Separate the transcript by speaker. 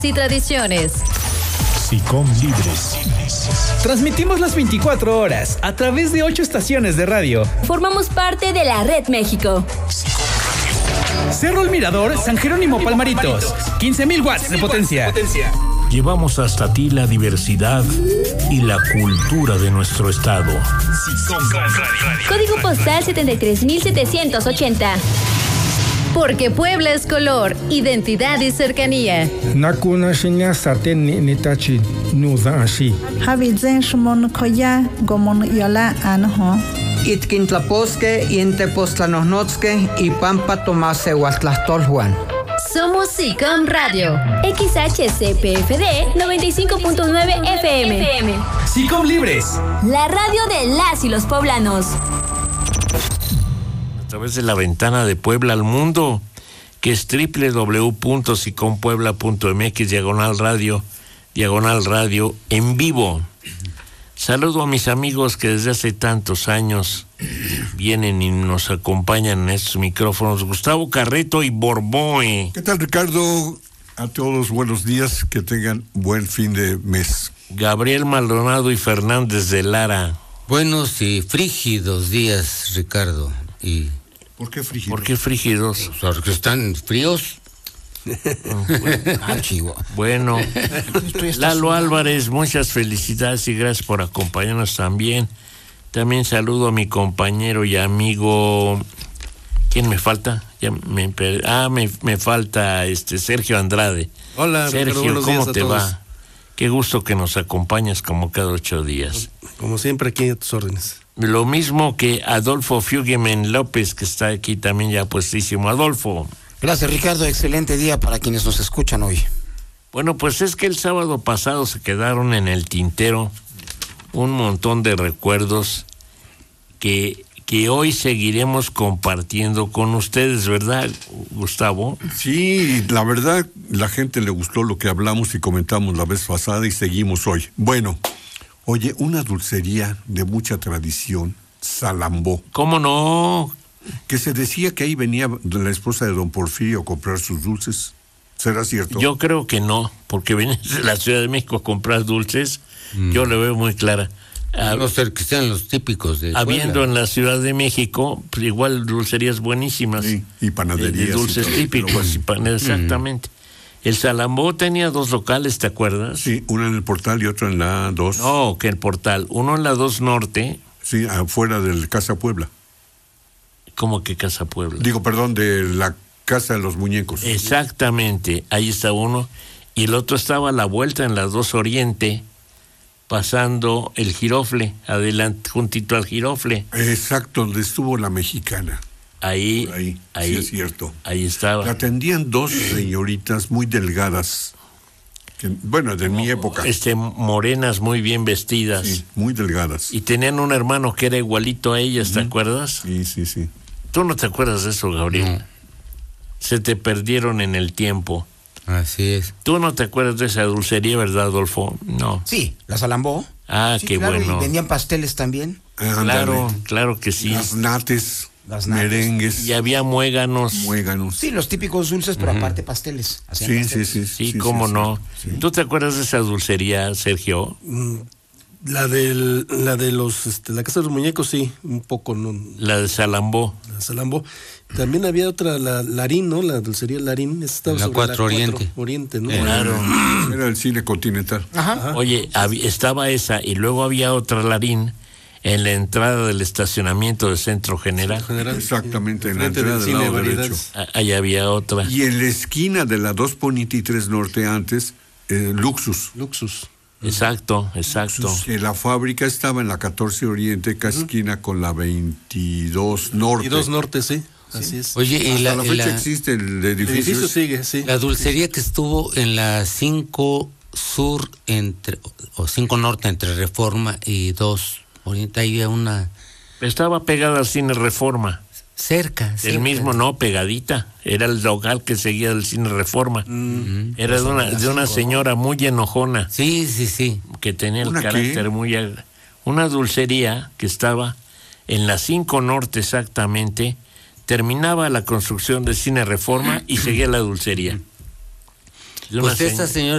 Speaker 1: y tradiciones.
Speaker 2: SICOM Libres.
Speaker 3: Transmitimos las 24 horas a través de 8 estaciones de radio.
Speaker 1: Formamos parte de la Red México.
Speaker 3: Cerro El Mirador, San Jerónimo Palmaritos. 15,000 watts de potencia.
Speaker 2: Llevamos hasta ti la diversidad y la cultura de nuestro estado.
Speaker 1: Código postal 73,780. Porque Puebla es color, identidad y cercanía.
Speaker 4: Nakuna shinya saten ni tachi nuda ashi.
Speaker 5: Habizen shmon koya gomon yola anho.
Speaker 6: Itkintlaposque y Entepoztlanohnotske y Pampa Tomase Huatlastolhuan.
Speaker 1: Somos SICOM Radio. XHCPFD 95.9 FM.
Speaker 3: SICOM Libres.
Speaker 1: La radio de las y los poblanos.
Speaker 7: A través de la ventana de Puebla al mundo, que es www.sicompuebla.mx/radio en vivo. Saludo a mis amigos que desde hace tantos años vienen y nos acompañan en estos micrófonos. Gustavo Carreto y Borboe.
Speaker 8: ¿Qué tal, Ricardo? A todos buenos días, que tengan buen fin de mes.
Speaker 7: Gabriel Maldonado y Fernández de Lara.
Speaker 9: Buenos y frígidos días, Ricardo. Y
Speaker 8: ¿por qué frígidos?
Speaker 7: ¿Por qué frígidos?
Speaker 9: Porque están fríos.
Speaker 7: Bueno, Lalo Álvarez, muchas felicidades y gracias por acompañarnos también. También saludo a mi compañero y amigo. ¿Quién me falta? Me falta Sergio Andrade.
Speaker 10: Hola,
Speaker 7: Sergio,
Speaker 10: Ricardo,
Speaker 7: ¿cómo
Speaker 10: te
Speaker 7: todos. Va? Qué gusto que nos acompañes como cada 8 días.
Speaker 10: Como siempre, aquí a tus órdenes.
Speaker 7: Lo mismo que Adolfo Fuggeman López, que está aquí también ya puestísimo. Adolfo.
Speaker 11: Gracias, Ricardo. Excelente día para quienes nos escuchan hoy.
Speaker 7: Bueno, pues es que el sábado pasado se quedaron en el tintero un montón de recuerdos que hoy seguiremos compartiendo con ustedes, ¿verdad, Gustavo?
Speaker 8: Sí, la verdad, la gente le gustó lo que hablamos y comentamos la vez pasada y seguimos hoy. Bueno, oye, una dulcería de mucha tradición, Salambó.
Speaker 7: ¿Cómo no?
Speaker 8: Que se decía que ahí venía la esposa de don Porfirio a comprar sus dulces. ¿Será cierto?
Speaker 7: Yo creo que no, porque viene de la Ciudad de México a comprar dulces. Yo lo veo muy clara.
Speaker 9: No ser que sean los típicos de
Speaker 7: habiendo
Speaker 9: Puebla.
Speaker 7: En la Ciudad de México, pues igual dulcerías buenísimas.
Speaker 8: Sí, y panaderías.
Speaker 7: De dulces típicos, bueno. Y panaderías, exactamente. El Salambó tenía 2 locales, ¿te acuerdas?
Speaker 8: Sí, uno en el Portal y otro en la 2.
Speaker 7: No, que el Portal. Uno en la 2 Norte.
Speaker 8: Sí, afuera del Casa Puebla.
Speaker 7: ¿Cómo que Casa Puebla?
Speaker 8: Digo, perdón, de la Casa de los Muñecos.
Speaker 7: Exactamente, ahí está uno. Y el otro estaba a la vuelta en la 2 Oriente, pasando el Girofle, adelante, juntito al Girofle.
Speaker 8: Exacto, donde estuvo la mexicana.
Speaker 7: Ahí,
Speaker 8: sí es cierto.
Speaker 7: Ahí estaba.
Speaker 8: La atendían 2 señoritas muy delgadas, que, bueno, de mi época.
Speaker 7: Morenas, muy bien vestidas.
Speaker 8: Sí, muy delgadas.
Speaker 7: Y tenían un hermano que era igualito a ellas, ¿te acuerdas?
Speaker 8: Sí.
Speaker 7: ¿Tú no te acuerdas de eso, Gabriel? No. Se te perdieron en el tiempo.
Speaker 9: Así es.
Speaker 7: ¿Tú no te acuerdas de esa dulcería, verdad, Adolfo? No.
Speaker 11: Sí, la Salambó.
Speaker 7: Ah, sí, qué claro, bueno.
Speaker 11: Y vendían pasteles también.
Speaker 7: Claro que sí.
Speaker 8: Las nates. Merengues.
Speaker 7: Y había muéganos.
Speaker 11: Sí, los típicos dulces, pero aparte pasteles.
Speaker 7: Sí, cómo no. Sí. ¿Tú te acuerdas de esa dulcería, Sergio?
Speaker 10: La de los la Casa de los Muñecos, sí, un poco, ¿no?
Speaker 7: La de Salambó.
Speaker 10: También había otra, la Larín, ¿no? La dulcería Larín.
Speaker 9: Estaba la 4
Speaker 10: Oriente, ¿no?
Speaker 7: Claro.
Speaker 8: Era el cine Continental.
Speaker 11: Ajá.
Speaker 7: Oye, estaba esa y luego había otra Larín en la entrada del estacionamiento del Centro General.
Speaker 8: Exactamente, en la entrada del lado derecho.
Speaker 7: Ahí había otra.
Speaker 8: Y en la esquina de la 2 Poniente y 3 Norte antes, Luxus.
Speaker 7: Exacto.
Speaker 8: Que la fábrica estaba en la 14 Oriente, casi esquina con la 22 Norte.
Speaker 10: 22 Norte, sí. Así es.
Speaker 9: Oye, y
Speaker 8: hasta la fecha existe el edificio.
Speaker 10: El edificio sigue, sí.
Speaker 9: La dulcería que estuvo en la 5 Sur, 5 Norte, entre Reforma y 2 Oriente, ahí había una...
Speaker 7: Estaba pegada al Cine Reforma.
Speaker 9: Cerca.
Speaker 7: El mismo, no, pegadita. Era el local que seguía del Cine Reforma. Era de una señora muy enojona.
Speaker 9: Sí.
Speaker 7: Que tenía el carácter muy... Una dulcería que estaba en la 5 Norte exactamente. Terminaba la construcción del Cine Reforma y seguía la dulcería.
Speaker 9: Pues esa señora